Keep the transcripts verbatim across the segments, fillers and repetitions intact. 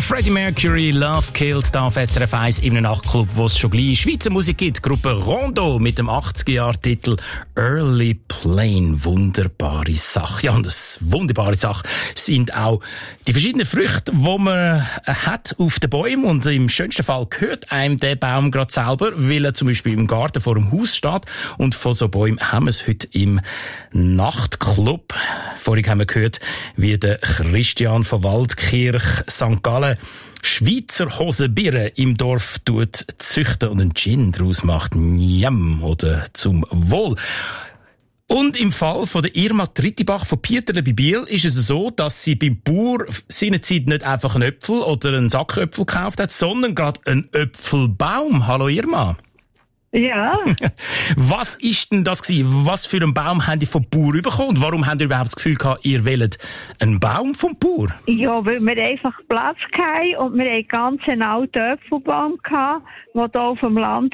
Freddie Mercury, Love Kills, da auf S R F eins im Nachtclub, wo es schon gleich Schweizer Musik gibt. Die Gruppe Rondo mit dem achtziger-Jahr-Titel Early Plane. Wunderbare Sache. Ja, und das wunderbare Sache sind auch die verschiedenen Früchte, die man hat auf den Bäumen. Und im schönsten Fall gehört einem der Baum gerade selber, weil er zum Beispiel im Garten vor dem Haus steht. Und von so Bäumen haben wir es heute im Nachtclub. Vorhin haben wir gehört, wie der Christian von Waldkirch Sankt Gallen Schweizer Hosenbirnen im Dorf tut züchten und einen Gin daraus macht. Njam, oder zum Wohl. Und im Fall von der Irma Trittibach von Pieterle bei Biel ist es so, dass sie beim Bauer seinerzeit nicht einfach einen Äpfel oder einen Sack Äpfel gekauft hat, sondern gerade einen Äpfelbaum. Hallo Irma. Ja. Was ist denn das gewesen? Was für einen Baum habt ihr vom Bauer bekommen? Und warum habt ihr überhaupt das Gefühl gehabt, ihr wollt einen Baum vom Bauer? Ja, weil wir einfach Platz hatten und wir hatten ganz einen alten Äpfelbaum gehabt, der hier auf dem Land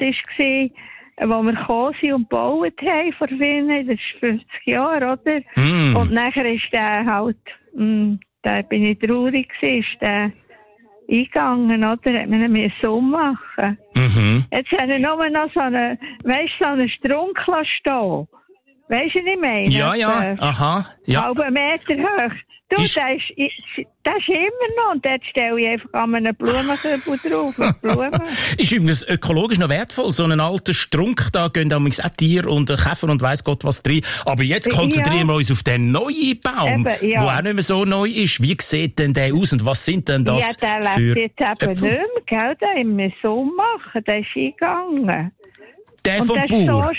war, wo wir gekommen sind und gebaut haben vor vielen, das ist fünfzig Jahre, oder? Mm. Und nachher ist der halt, mh, da bin ich traurig gewesen, ist der eingegangen, oder? Hat man ihn so machen. Mhm. Jetzt haben wir nur noch so einen, weisst du, so einen Strunk stehen. Weisst du, was ich meine? Ja, ja, äh, aha. Ja. Halben Meter hoch. Du, ist... der, ist, der ist immer noch. Und dort stelle ich einfach an einen Blumenkübel drauf. Mit Blumen. Ist übrigens ökologisch noch wertvoll. So einen alten Strunk, da gehen damals auch Tiere und Käfer und weiss Gott was drin. Aber jetzt konzentrieren ja. wir uns auf den neuen Baum, der ja. auch nicht mehr so neu ist. Wie sieht denn der aus und was sind denn das ja, der für lebt jetzt eben Äpfel? nicht mehr, gell? Den haben wir so machen. Der ist eingegangen. Der vom Bauer?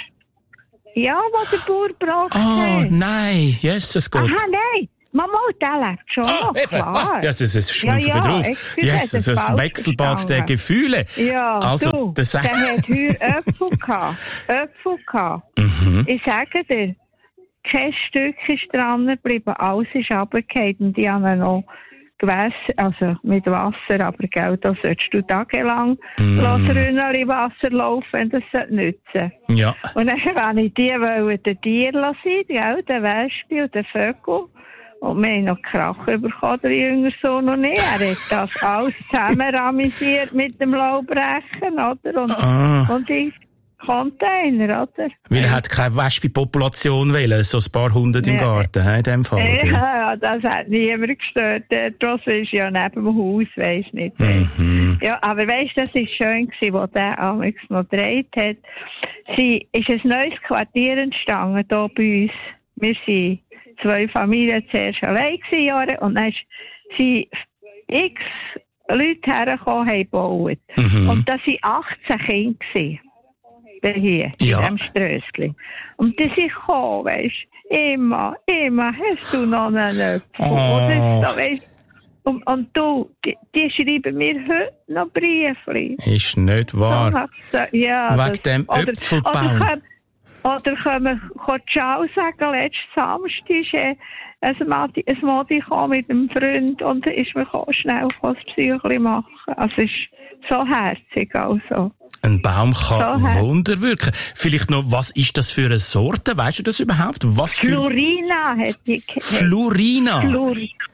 So, ja, was der Bauer braucht. Ah, oh, nein. Jesus Gott. Aha, nein. Mama, der lebt schon ah, noch, klar. Ah, ja, das ist ein ja, ja, drauf. Yes, das ist ein Wechselbad der Gefühle. Ja, also, du, das der hat hier Äpfel gehabt. Äpfel gehabt. Mhm. Ich sage dir, kein Stück ist dran geblieben, alles ist runtergefallen. Und die haben noch Gewässer, also mit Wasser, aber gell, da solltest du tagelang mm. Rönnchen Wasser laufen, wenn das nützen. Ja. Und dann wollte ich die wollen den Tier lassen, gell, den Wespe und den Vögel. Und wir haben noch Krach bekommen, der jüngere Sohn noch nicht. Er hat das alles zusammen ramisiert mit dem Laubrechen, oder? Und, ah. und die Container, oder? Weil er hat keine Wespe-Population wählen, so ein paar hundert im ja. Garten, in dem Fall. Ja, ja, das hat niemand gestört. Das ist ja neben dem Haus, weiss nicht. Mhm. Ja, aber weisst du, das war schön gewesen, wo der Alex noch gedreht hat. Sie ist ein neues Quartier entstanden, hier bei uns. Wir sind zwei Familien zuerst allein gewesen, und dann sind x Leute hergekommen, haben gebaut. Mhm. Und das waren achtzehn Kinder gewesen, hier, ja. in diesem Strössli. Und die sind gekommen, weisst du, immer, immer, hast du noch einen Äpfel? Oh. Oder so, weißt, und, und du, die, die schreiben mir heute noch Briefchen. Ist nicht wahr. So, ja, wegen das, dem Äpfelbaum. Oder, Oder können wir Ciao sagen, letzten Samstag ist äh, ein Modi gekommen mit einem Freund und ist mir schnell das Psyche machen. Also es ist so herzig. Also. Ein Baum kann so Wunder wirken. Vielleicht noch, was ist das für eine Sorte? Weißt du das überhaupt? Was für... Florina hat die... Florina? Flor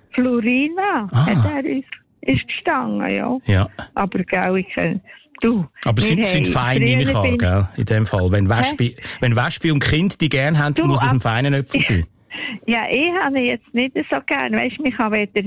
Florina ah. hat er ist, ist gestanden, ja. ja. Aber gell, ich kann... Du, aber sind, sind fein, nehme ich an, gell? In dem Fall. Wenn Wespe, wenn Wespe und Kind die gerne haben, du, muss es ein feiner Äpfel sein. Ja, ich habe jetzt nicht so gerne. Weißt du, ich kann weder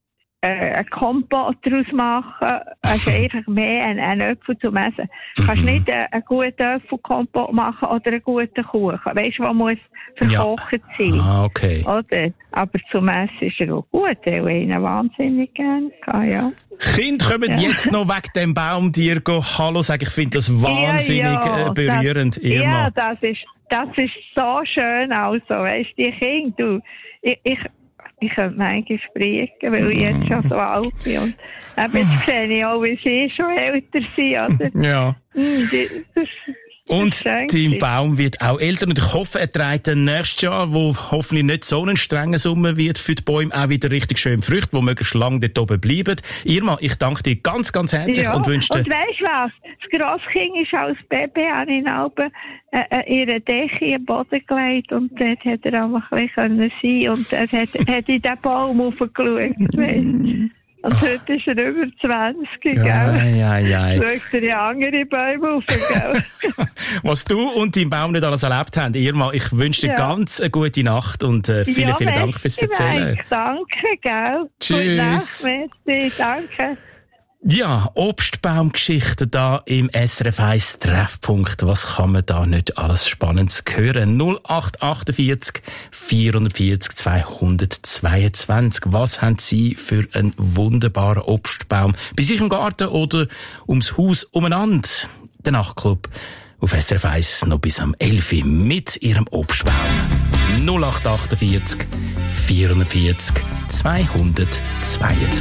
äh, einen Kompott daraus machen, also einfach mehr einen, einen Äpfel zum Essen. Du kannst nicht äh, einen guten Äpfelkompott machen oder einen guten Kuchen. Weißt du, was muss verkocht ja. sein? Ah, okay. Oder? Aber zum Essen ist er auch gut, weil ich ihn wahnsinnig gerne kann, ja. Kinder kommen ja. jetzt noch wegen dem Baum dir Hallo sagen. Ich finde das wahnsinnig ja, ja, berührend. Das, Irma. Ja, das ist, das ist so schön also. Weißt du, die Kinder, du, ich, ich, ich könnte manchmal sprechen, weil ich jetzt schon so alt bin. Und jetzt sehe ich auch, wie sie schon älter sind, oder? Ja. Die, das, Und dein Baum wird auch älter und ich hoffe, er trägt dann nächstes Jahr, wo hoffentlich nicht so einen strengen Sommer wird für die Bäume, auch wieder richtig schön Früchte, die möglichst lange dort oben bleiben. Irma, ich danke dir ganz, ganz herzlich ja. und wünsche dir... Und weisst du was? Das Grosskind ist als Baby an in Alben äh, ihre Decke in den Boden gelegt und dort hat er einfach ein bisschen sein und er hat, hat in den Baum hochgeschaut. Und oh. heute ist er über zwanzig, gell? Ja, ja, ja. Schaut er ja andere Bäume auf, gell? Was du und dein Baum nicht alles erlebt haben, Irma, ich wünsche dir ja. ganz eine gute Nacht und äh, vielen, ja, vielen Dank fürs Erzählen. Danke, gell? Tschüss. Gute Nacht, merci, danke. Ja, Obstbaumgeschichten da im S R F eins Treffpunkt. Was kann man da nicht alles Spannendes hören? null acht achtundvierzig vierundvierzig zweihundertzweiundzwanzig. Was haben Sie für einen wunderbaren Obstbaum bei sich im Garten oder ums Haus umeinander? Der Nachtclub auf S R F eins noch bis am elf Uhr mit Ihrem Obstbaum. null acht achtundvierzig vierundvierzig zweihundertzweiundzwanzig.